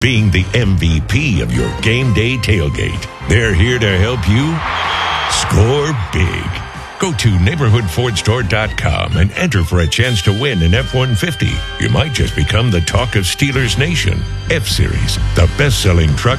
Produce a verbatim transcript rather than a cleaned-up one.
being the M V P of your game day tailgate. They're here to help you score big. Go to neighborhood ford store dot com and enter for a chance to win an F one fifty. You might just become the talk of Steelers Nation. F-Series, the best-selling truck